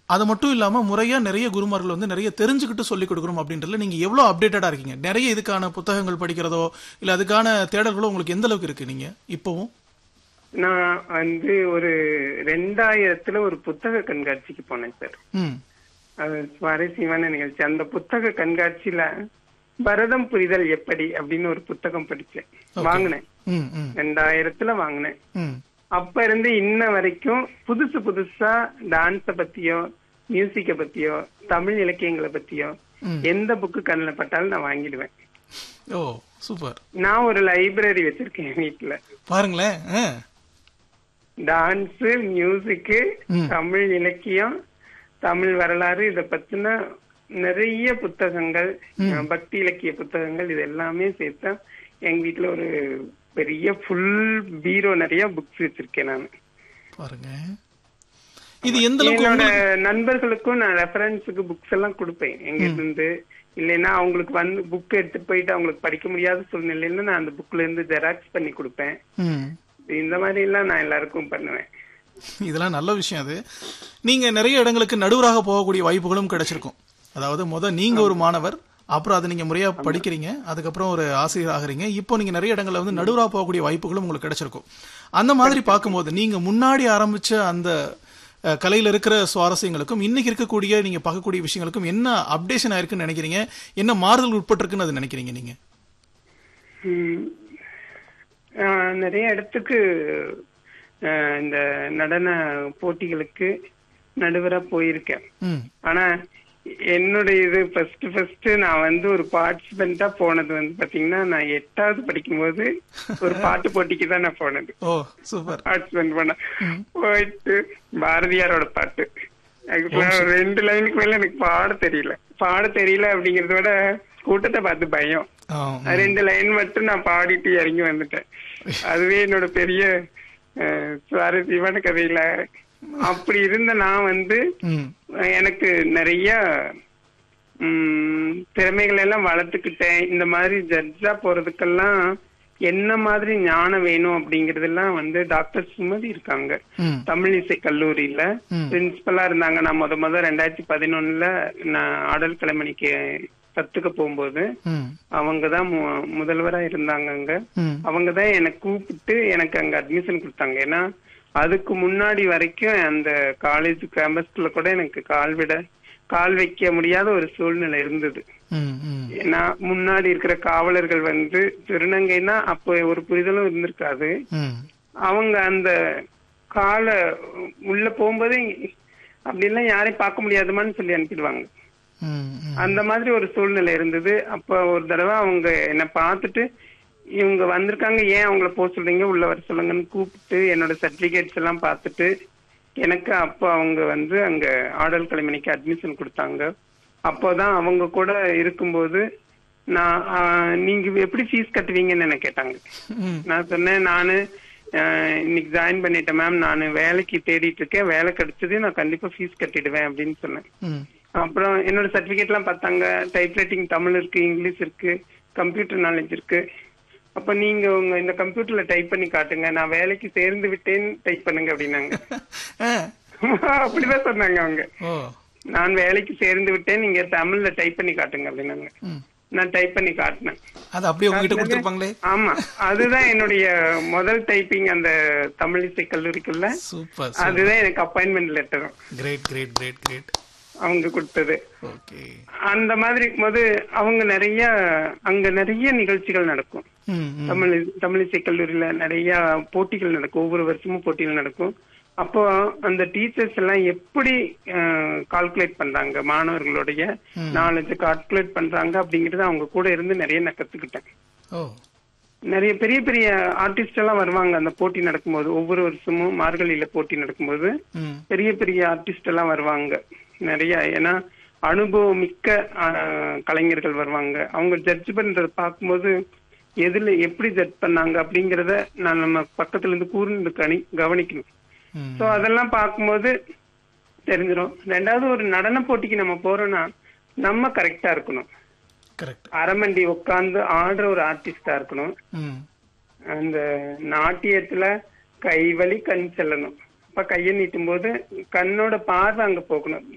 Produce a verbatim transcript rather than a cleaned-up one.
அது மட்டும் இல்லாம முறையா நிறைய குருமார்கள் வந்து நிறைய தெரிஞ்சுக்கிட்டு சொல்லிக் கொடுக்கணும் அப்படின்றதுல நீங்க எவ்வளவு அப்டேட்டடா இருக்கீங்க? நிறைய இதுக்கான புத்தகங்கள் படிக்கிறதோ இல்ல அதுக்கான தேடல்களோ உங்களுக்கு எந்த அளவுக்கு இருக்கு நீங்க இப்பவும்? நான் வந்து ஒரு ரெண்டாயிரத்துல ஒரு புத்தக கண்காட்சிக்கு போனேன் சார். அது சுவாரஸ்யமான நிகழ்ச்சி. அந்த புத்தக கண்காட்சியில பரதம் புரிதல் எப்படி அப்படின்னு ஒரு புத்தகம் படிச்சேன், வாங்கினேன். ரெண்டாயிரத்துல வாங்கினேன். அப்ப இருந்து இன்ன வரைக்கும் புதுசு புதுசா டான்ஸ பத்தியோ மியூசிக்க பத்தியோ தமிழ் இலக்கியங்களை பத்தியோ எந்த புக்கு கண்ணில் பட்டாலும் நான் வாங்கிடுவேன். ஓ சூப்பர். நான் ஒரு லைப்ரரி வச்சிருக்கேன் வீட்டுல, பாருங்களேன். டான்ஸ், மியூசிக்கு, தமிழ் இலக்கியம், தமிழ் வரலாறு, இத பத்தின நிறைய புத்தகங்கள், பக்தி இலக்கிய புத்தகங்கள், இது எல்லாமே சேர்த்தா எங்க வீட்டுல ஒரு பெரிய ஃபுல் பீரோ நிறைய புக்ஸ் வச்சிருக்கேன் நான். பாருங்க, இது எந்த அளவுக்கு என்னோட நண்பர்களுக்கும் நான் ரெஃபரன்ஸுக்கு புக்ஸ் எல்லாம் கொடுப்பேன் எங்க இருந்து. இல்லைன்னா அவங்களுக்கு வந்து புக் எடுத்துட்டு போயிட்டு அவங்களுக்கு படிக்க முடியாத சூழ்நிலையில நான் அந்த புக்ல இருந்து ஜெராக்ஸ் பண்ணி கொடுப்பேன். இந்த மாதிரி எல்லாம் நான் எல்லாருக்கும் பண்ணுவேன். இதெல்லாம் நல்ல விஷயம். அது நீங்க நிறைய இடங்களுக்கு நடுவராக போகக்கூடிய வாய்ப்புகளும் கிடைச்சிருக்கும். அதாவது முத நீங்க ஒரு மாணவர், அப்புறம் அதை நீங்க முறையா படிக்கிறீங்க, அதுக்கப்புறம் ஒரு ஆசிரியர் ஆகுறீங்க, இப்போ நீங்க நிறைய இடங்கள்ல வந்து நடுவரா போகக்கூடிய வாய்ப்புகளும் உங்களுக்கு கிடைச்சிருக்கும். அந்த மாதிரி பார்க்கும்போது நீங்க முன்னாடி ஆரம்பிச்ச அந்த கலையில இருக்கிற சுவாரஸ்யங்களுக்கும் இன்னைக்கு இருக்கக்கூடிய நீங்க பார்க்கக்கூடிய விஷயங்களுக்கும் என்ன அப்டேஷன் ஆயிருக்குன்னு நினைக்கிறீங்க? என்ன மாறுதல் உட்பட்டிருக்குன்னு அது நினைக்கிறீங்க நீங்க? நிறைய இடத்துக்கு இந்த நடன போட்டிகளுக்கு நடுவரா போயிருக்கேன். ஆனா என்னுடைய இது ஃபர்ஸ்ட் ஃபர்ஸ்ட் நான் வந்து ஒரு பார்ட்டிசிபென்டா போனது வந்து பாத்தீங்கன்னா, நான் எட்டாவது படிக்கும் போது ஒரு பாட்டு போட்டிக்கு தான் நான் போனது. பார்ட்டிசிபென்ட் பண்ண போயிட்டு பாரதியாரோட பாட்டு, ரெண்டு லைனுக்கு மேல எனக்கு பாட தெரியல. பாட தெரியல அப்படிங்கறத விட கூட்டத்தை பார்த்து பயம். ரெண்டு லைன் மட்டும் நான் பாடிட்டு இறங்கி வந்துட்டேன். அதுவே என்னோட பெரிய சுவாரஸ்யமான கதையில. அப்படி இருந்த நான் வந்து எனக்கு நிறைய உம் திறமைகள் எல்லாம் வளர்த்துக்கிட்டேன். இந்த மாதிரி ஜட்ஜா போறதுக்கெல்லாம் என்ன மாதிரி ஞானம் வேணும் அப்படிங்கறதெல்லாம் வந்து டாக்டர் சுமதி இருக்காங்க, தமிழ் இசை கல்லூரியில பிரின்சிபலா இருந்தாங்க. நான் முத முத ரெண்டாயிரத்தி பதினொன்னுல நான் ஆடல் கலைமணிக்கு கத்துக்க போகும்போது அவங்கதான் முதல்வரா இருந்தாங்க அங்க. அவங்கதான் எனக்கு கூப்பிட்டு எனக்கு அங்க அட்மிஷன் கொடுத்தாங்க. ஏன்னா அதுக்கு முன்னாடி வரைக்கும் அந்த காலேஜ் கேம்பஸ்ல கூட எனக்கு கால் விட கால் வைக்க முடியாத ஒரு சூழ்நிலை இருந்தது. ஏன்னா முன்னாடி இருக்கிற காவலர்கள் வந்து திருநங்கைன்னா அப்போ ஒரு புரிதலும் இருந்திருக்காது. அவங்க அந்த காலை உள்ள போகும்போதே அப்படிலாம் யாரையும் பார்க்க முடியாதுமான்னு சொல்லி அனுப்பிடுவாங்க. அந்த மாதிரி ஒரு சூழ்நிலை இருந்தது. அப்ப ஒரு தடவை அவங்க என்ன பார்த்துட்டு, இவங்க வந்திருக்காங்க, ஏன் அவங்கள போக சொல்றீங்க, உள்ள வர சொல்லுங்கன்னு கூப்பிட்டு என்னோட சர்டிபிகேட்ஸ் எல்லாம் பார்த்துட்டு எனக்கு அப்போ அவங்க வந்து அங்க ஆடல் கலைமணிக்கு அட்மிஷன் கொடுத்தாங்க. அப்போதான் அவங்க கூட இருக்கும்போது நான் நீங்க எப்படி ஃபீஸ் கட்டுவீங்கன்னு என்ன கேட்டாங்க. நான் சொன்னேன், நானு இன்னைக்கு ஜாயின் பண்ணிட்டேன் மேம், நான் வேலைக்கு தேடிட்டு இருக்கேன், வேலை கிடைச்சது நான் கண்டிப்பா ஃபீஸ் கட்டிடுவேன் அப்படின்னு சொன்னேன். அப்புறம் என்னோட சர்டிபிகேட் எல்லாம் பார்த்தாங்க. டைப்ரைட்டிங் தமிழ் இருக்கு, இங்கிலீஷ் இருக்கு, கம்ப்யூட்டர் நாலேஜ் இருக்கு. அப்ப நீங்க உங்க இந்த கம்ப்யூட்டர்ல டைப் பண்ணி காட்டுங்க, நான் வேலைக்கு சேர்ந்து விட்டேன்னு டைப் பண்ணுங்க அப்படின்னாங்க. அப்படிதான் சொன்னாங்க அவங்க. நான் வேலைக்கு சேர்ந்து விட்டேன், நீங்க தமிழ்ல டைப் பண்ணி காட்டுங்க அப்படின்னாங்க. நான் டைப் பண்ணி காட்டினேன். ஆமா, அதுதான் என்னுடைய முதல் டைப்பிங் அந்த தமிழ் இசை கல்லூரிக்குள்ள. அதுதான் எனக்கு அப்பாயின்மெண்ட் லெட்டரும் அவங்க கொடுத்தது. அந்த மாதிரி இருக்கும்போது அவங்க நிறைய அங்க நிறைய நிகழ்ச்சிகள் நடக்கும். தமிழ் தமிழ் இசை கல்லூரியில நிறைய போட்டிகள் நடக்கும், ஒவ்வொரு வருஷமும் போட்டிகள் நடக்கும். அப்போ அந்த டீச்சர்ஸ் எல்லாம் எப்படி கால்குலேட் பண்றாங்க, மாணவர்களுடைய நாலேஜ் கால்குலேட் பண்றாங்க அப்படிங்கறது அவங்க கூட இருந்து நிறைய நான் கத்துக்கிட்டேன். நிறைய பெரிய பெரிய ஆர்டிஸ்ட் எல்லாம் வருவாங்க அந்த போட்டி நடக்கும்போது. ஒவ்வொரு வருஷமும் மார்கழியில போட்டி நடக்கும்போது பெரிய பெரிய ஆர்டிஸ்ட் எல்லாம் வருவாங்க நிறைய. ஏன்னா அனுபவம் மிக்க கலைஞர்கள் வருவாங்க. அவங்க ஜட்ஜ் பண்றத பார்க்கும்போது எதுல எப்படி ஜட்ஜ் பண்ணாங்க அப்படிங்கறத நான் நம்ம பக்கத்துல இருந்து கூர்ந்து கணி கவனிக்கணும். சோ அதெல்லாம் பார்க்கும்போது தெரிஞ்சிடும். ரெண்டாவது, ஒரு நடன போட்டிக்கு நம்ம போறோம்னா நம்ம கரெக்டா இருக்கணும். அரமண்டி உட்கார்ந்து ஆடுற ஒரு ஆர்டிஸ்டா இருக்கணும். அந்த நாட்டியத்துல கைவலி கண் செல்லணும். அப்ப கையை நீட்டும் போது கண்ணோட பார்வை அங்க போகணும்.